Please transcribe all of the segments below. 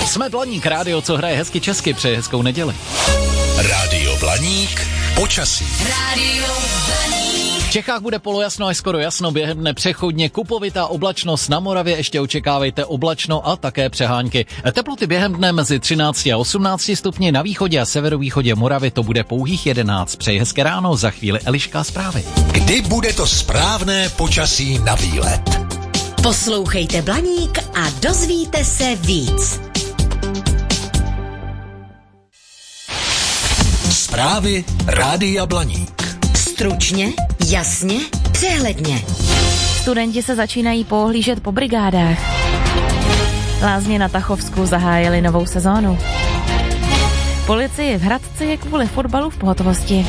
Jsme Blaník, rádio, co hraje hezky česky, přeje hezkou neděli. Rádio Blaník, počasí. Rádio Blaník. V Čechách bude polojasno až skoro jasno, během dne přechodně kupovitá oblačnost, na Moravě ještě očekávejte oblačno a také přehánky. Teploty během dne mezi 13 a 18 stupni, na východě a severovýchodě Moravy to bude pouhých 11. Přeji hezké ráno, za chvíli Eliška zprávy. Kdy bude to správné počasí na výlet? Poslouchejte Blaník a dozvíte se víc. Zprávy Rádia Blaník. Stručně, jasně, přehledně. Studenti se začínají pohlížet po brigádách. Lázně na Tachovsku zahájili novou sezónu. Policie v Hradci je kvůli fotbalu v pohotovosti.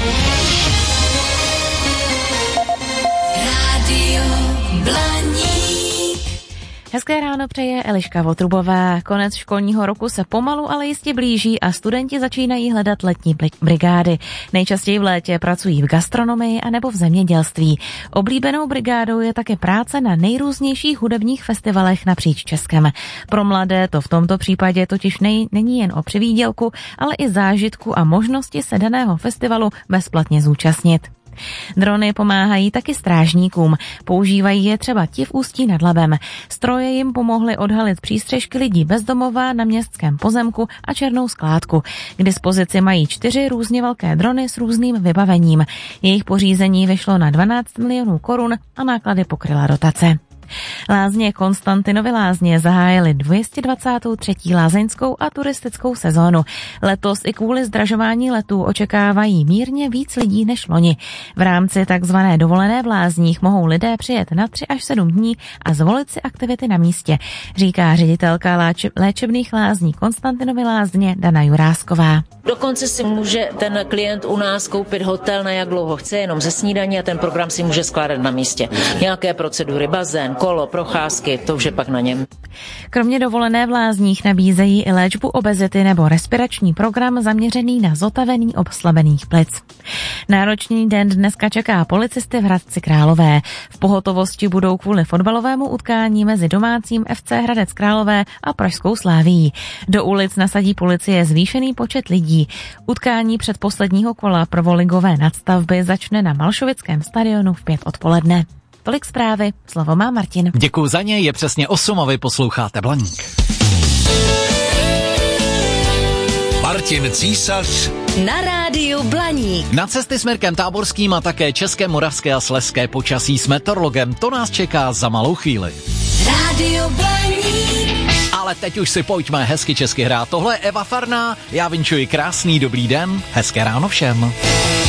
Rádio Blaník. Hezké ráno přeje Eliška Votrubová. Konec školního roku se pomalu, ale jistě blíží a studenti začínají hledat letní brigády. Nejčastěji v létě pracují v gastronomii anebo v zemědělství. Oblíbenou brigádou je také práce na nejrůznějších hudebních festivalech napříč Českem. Pro mladé to v tomto případě totiž není jen o přivýdělku, ale i zážitku a možnosti se daného festivalu bezplatně zúčastnit. Drony pomáhají taky strážníkům. Používají je třeba ti v Ústí nad Labem. Stroje jim pomohly odhalit přístřežky lidí bezdomová na městském pozemku a černou skládku. K dispozici mají 4 různě velké drony s různým vybavením. Jejich pořízení vyšlo na 12 milionů korun a náklady pokryla dotace. Lázně Konstantinovy Lázně zahájily 223. lázeňskou a turistickou sezónu. Letos i kvůli zdražování letů očekávají mírně víc lidí než loni. V rámci takzvané dovolené v Lázních mohou lidé přijet na 3 až 7 dní a zvolit si aktivity na místě, říká ředitelka léčebných lázní Konstantinovy Lázně Dana Jurásková. Dokonce si může ten klient u nás koupit hotel na jak dlouho chce, jenom ze snídaní a ten program si může skládat na místě. Nějaké procedury, bazén, kolo, procházky, to už je pak na něm. Kromě dovolené v Lázních nabízejí i léčbu obezity nebo respirační program zaměřený na zotavení oslabených plic. Náročný den dneska čeká policisty v Hradci Králové. V pohotovosti budou kvůli fotbalovému utkání mezi domácím FC Hradec Králové a pražskou Slavií. Do ulic nasadí policie zvýšený počet lidí. Utkání předposledního kola prvoligové nadstavby začne na Malšovickém stadionu v 5 odpoledne. Tolik zprávy, slovo má Martin. Děkuji za něj, je přesně 8 a vy posloucháte Blaník. Martin Císař Na rádiu Blaník. Na cesty směrkem táborským a také české, moravské a slezské počasí s meteorologem, to nás čeká za malou chvíli. Rádio Blaník. Ale teď už si pojďme hezky česky hrát. Tohle je Eva Farná, já vinčuji krásný dobrý den, hezké ráno všem.